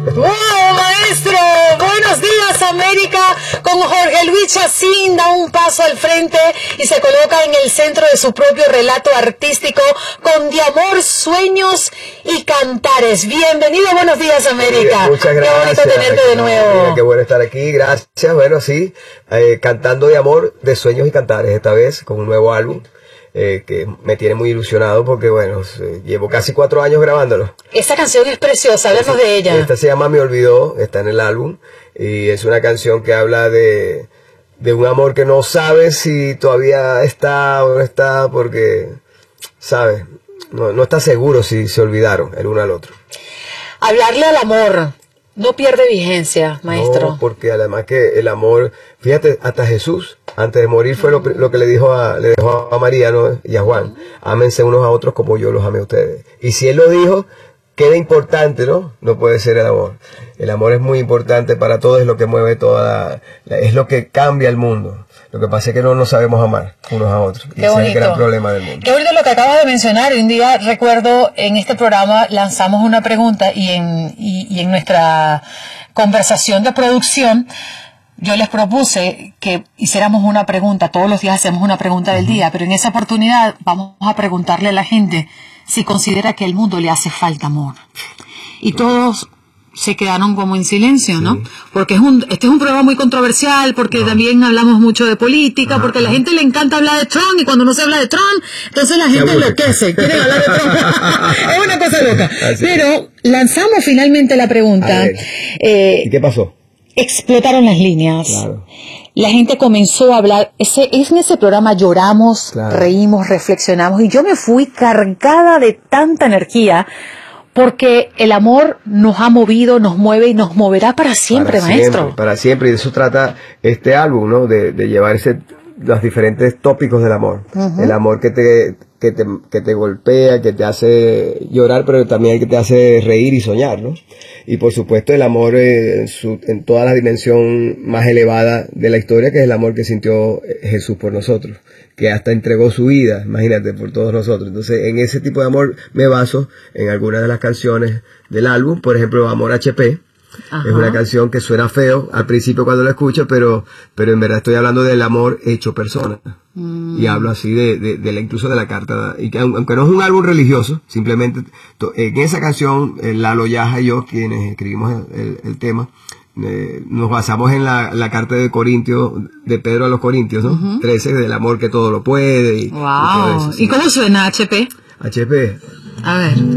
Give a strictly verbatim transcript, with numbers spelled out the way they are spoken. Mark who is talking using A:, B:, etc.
A: ¡Wow, maestro! Buenos días, América. Con Jorge Luis Chacín da un paso al frente y se coloca en el centro de su propio relato artístico con De Amor, Sueños y Cantares. Bienvenido, buenos días, América.
B: Sí, muchas gracias.
A: Qué bonito tenerte de nuevo.
B: Mira, qué bueno estar aquí, gracias. Bueno, sí, eh, cantando de amor, de sueños y cantares, esta vez con un nuevo álbum. Eh, que me tiene muy ilusionado porque, bueno, eh, llevo casi cuatro años grabándolo.
A: Esta canción es preciosa, háblanos de ella.
B: Esta se llama Me Olvidó, está en el álbum, y es una canción que habla de, de un amor que no sabes si todavía está o no está, porque, ¿sabes? No, no está seguro si se olvidaron el uno al otro.
A: Hablarle al amor no pierde vigencia, maestro.
B: No, porque además que el amor, fíjate, hasta Jesús, antes de morir, fue lo, lo que le dijo a, le dejó a María, ¿no? Y a Juan: ámense unos a otros como yo los amé a ustedes. Y si él lo dijo, queda importante, ¿no? No puede ser el amor. El amor es muy importante para todo, es lo que mueve toda, la, es lo que cambia el mundo. Lo que pasa es que no nos sabemos amar unos a otros.
A: Qué
B: y ese
A: bonito.
B: es el gran problema del mundo.
A: Qué bonito lo que acabas de mencionar. Un día recuerdo en este programa lanzamos una pregunta y en, y, y en nuestra conversación de producción yo les propuse que hiciéramos una pregunta. Todos los días hacemos una pregunta del uh-huh. día, pero en esa oportunidad vamos a preguntarle a la gente si considera que al mundo le hace falta amor. Y todos se quedaron como en silencio, ¿no? Sí. Porque es un, este es un programa muy controversial, porque no. también hablamos mucho de política, ajá, porque a la gente le encanta hablar de Trump, y cuando no se habla de Trump, entonces la gente enloquece, quieren hablar de Trump. Es una cosa loca. Así Pero es. lanzamos finalmente la pregunta.
B: Eh, ¿Y qué pasó?
A: Explotaron las líneas.
B: Claro.
A: La gente comenzó a hablar. Ese, en ese programa lloramos, claro, reímos, reflexionamos, y yo me fui cargada de tanta energía, porque el amor nos ha movido, nos mueve y nos moverá para siempre,
B: para
A: maestro.
B: Siempre, para siempre, y de eso trata este álbum, ¿no? De, de llevar ese, los diferentes tópicos del amor. Uh-huh. El amor que te, que te, que te golpea, que te hace llorar, pero también el que te hace reír y soñar, ¿no? Y por supuesto el amor eh, en, su, en toda la dimensión más elevada de la historia, que es el amor que sintió Jesús por nosotros, que hasta entregó su vida, imagínate, por todos nosotros. Entonces, en ese tipo de amor me baso en algunas de las canciones del álbum. Por ejemplo, Amor H P. Ajá. Es una canción que suena feo al principio cuando la escucho, pero, pero en verdad estoy hablando del amor hecho persona. Mm. Y hablo así de, de, de la, incluso de la carta. Y que, aunque no es un álbum religioso, simplemente to, en esa canción, Lalo Yaja y yo, quienes escribimos el, el, el tema, Eh, nos basamos en la, la carta de Corintios, de Pedro a los Corintios, ¿no? Uh-huh. trece, del amor que todo lo puede. Y,
A: wow. y, todo eso, sí. ¿Y cómo suena H P?
B: H P.
A: A ver.